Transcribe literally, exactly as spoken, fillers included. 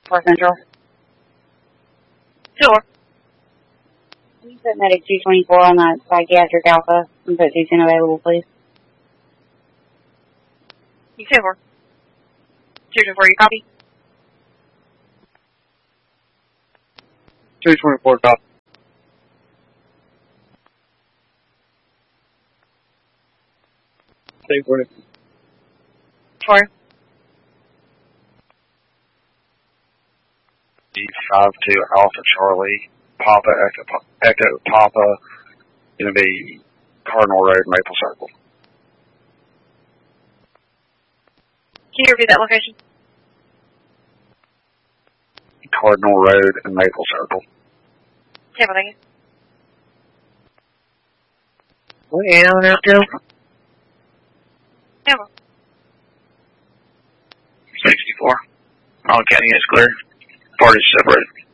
four Central. Sure. Can you put medic two twenty-four on that psychiatric alpha and put two ten available, please? You say four. two twenty-four, you copy? two twenty-four, copy. two twenty. Four. D five two Alpha Charlie, Papa Echo, Echo Papa, going to be Cardinal Road, Maple Circle. Can you repeat that location? Cardinal Road and Maple Circle. Yeah, well, thank you. What Allen out there? Yeah, well. sixty-four. All county is clear. Parties separate.